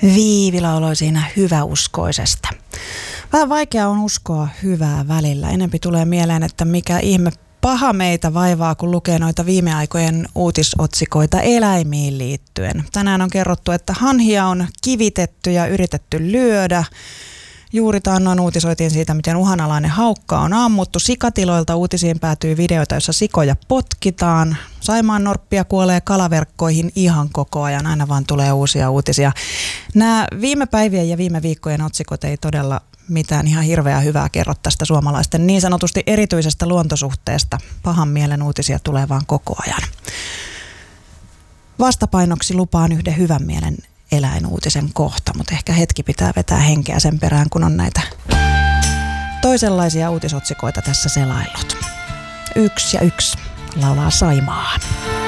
Viivi lauloi siinä hyväuskoisesta. Vähän vaikea on uskoa hyvää välillä. Enempi tulee mieleen, että mikä ihme paha meitä vaivaa, kun lukee noita viime aikojen uutisotsikoita eläimiin liittyen. Tänään on kerrottu, että hanhia on kivitetty ja yritetty lyödä. Juuri taannoin uutisoitiin siitä, miten uhanalainen haukka on ammuttu. Sikatiloilta uutisiin päätyy videoita, joissa sikoja potkitaan. Saimaan norppia kuolee kalaverkkoihin ihan koko ajan. Aina vaan tulee uusia uutisia. Nämä viime päivien ja viime viikkojen otsikot ei todella mitään ihan hirveää hyvää kerro tästä suomalaisten niin sanotusti erityisestä luontosuhteesta. Pahan mielen uutisia tulee vaan koko ajan. Vastapainoksi lupaan yhden hyvän mielen eläinuutisen kohta, mutta ehkä hetki pitää vetää henkeä sen perään, kun on näitä toisenlaisia uutisotsikoita tässä selaillut. 1 ja 1 laulaa Saimaa.